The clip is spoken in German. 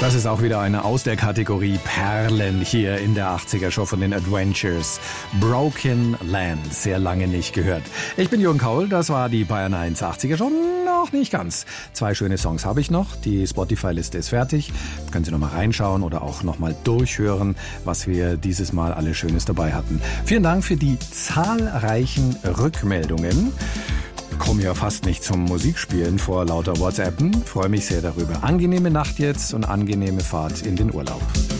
Das ist auch wieder eine aus der Kategorie Perlen hier in der 80er Show von den Adventures. Broken Land, sehr lange nicht gehört. Ich bin Jürgen Kaul, das war die Bayern 1 80er Show. Noch nicht ganz. 2 schöne Songs habe ich noch. Die Spotify-Liste ist fertig. Können Sie noch mal reinschauen oder auch noch mal durchhören, was wir dieses Mal alles Schönes dabei hatten. Vielen Dank für die zahlreichen Rückmeldungen. Komme ja fast nicht zum Musikspielen vor lauter WhatsAppen. Freue mich sehr darüber. Angenehme Nacht jetzt und angenehme Fahrt in den Urlaub.